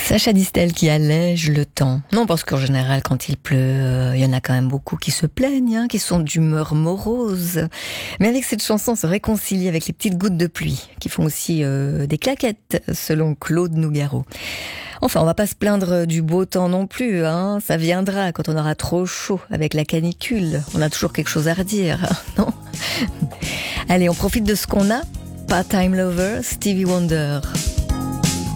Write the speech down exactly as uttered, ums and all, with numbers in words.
Sacha Distel qui allège le temps. Non, parce qu'en général, quand il pleut, il euh, y en a quand même beaucoup qui se plaignent, hein, qui sont d'humeur morose. Mais avec cette chanson, on se réconcilie avec les petites gouttes de pluie, qui font aussi euh, des claquettes, selon Claude Nougaro. Enfin, on va pas se plaindre du beau temps non plus, hein. Ça viendra quand on aura trop chaud avec la canicule. On a toujours quelque chose à redire, hein, non? Allez, on profite de ce qu'on a. Part-Time Lover, Stevie Wonder.